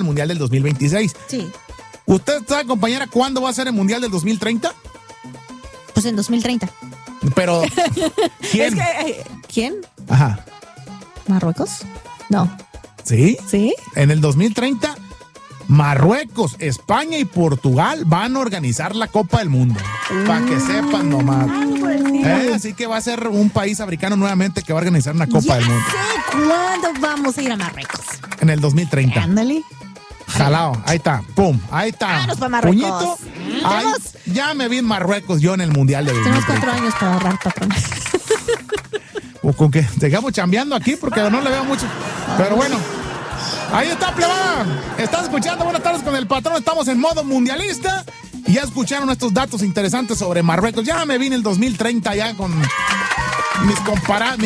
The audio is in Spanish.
Mundial del 2026. Sí. ¿Usted sabe, compañera, cuándo va a ser el Mundial del 2030? Pues en 2030. Pero, ¿quién? Es que, ¿quién? Ajá. ¿Marruecos? No. ¿Sí? ¿Sí? En el 2030, Marruecos, España y Portugal van a organizar la Copa del Mundo. Para que sepan nomás. Así que va a ser un país africano nuevamente que va a organizar una Copa del Mundo. Sé cuándo vamos a ir a Marruecos. En el 2030. Ándale. Jalao, ahí está, pum, ahí está. Vámonos para Marruecos. Puñito, ahí, ya me vi en Marruecos yo en el Mundial de Tenemos 2030. 4 años para ahorrar, patrón. O con que sigamos chambeando aquí porque no le veo mucho. Pero bueno, ahí está, plebada. Estás escuchando Buenas Tardes con el Patrón. Estamos en modo mundialista. Y ya escucharon estos datos interesantes sobre Marruecos. Ya me vi en el 2030 ya con mis